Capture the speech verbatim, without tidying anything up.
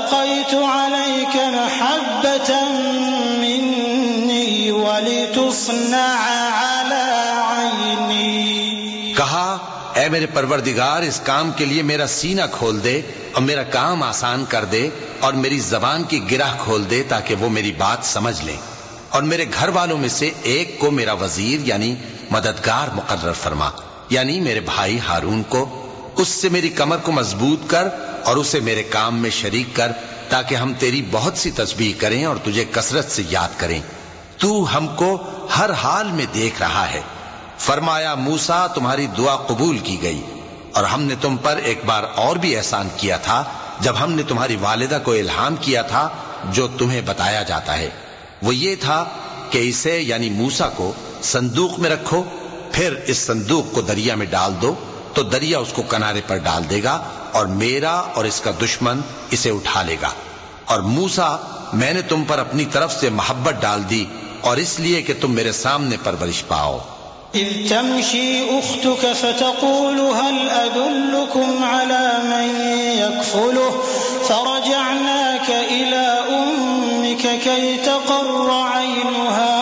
وألقيت عليك محبة مني ولتصنع على عيني. کہا اے میرے پروردگار اس کام کے لیے میرا سینہ کھول دے اور میرا کام آسان کر دے اور میری زبان کی گرہ کھول دے تاکہ وہ میری بات سمجھ لیں، اور میرے گھر والوں میں سے ایک کو میرا وزیر یعنی مددگار مقرر فرما، یعنی میرے بھائی ہارون کو. اس سے میری کمر کو مضبوط کر اور اسے میرے کام میں شریک کر تاکہ ہم تیری بہت سی تسبیح کریں اور تجھے کثرت سے یاد کریں. تو ہم کو ہر حال میں دیکھ رہا ہے. فرمایا موسیٰ تمہاری دعا قبول کی گئی، اور ہم نے تم پر ایک بار اور بھی احسان کیا تھا جب ہم نے تمہاری والدہ کو الہام کیا تھا جو تمہیں بتایا جاتا ہے. وہ یہ تھا کہ اسے یعنی موسیٰ کو صندوق میں رکھو، پھر اس صندوق کو دریا میں ڈال دو تو دریا اس کو کنارے پر ڈال دے گا اور میرا اور اس کا دشمن اسے اٹھا لے گا. اور موسیٰ میں نے تم پر اپنی طرف سے محبت ڈال دی اور اس لیے کہ تم میرے سامنے پرورش پاؤ. إذ تمشي أختك فتقول هل أدلكم على من يكفله فرجعناك إلى أمك كي تقر عينها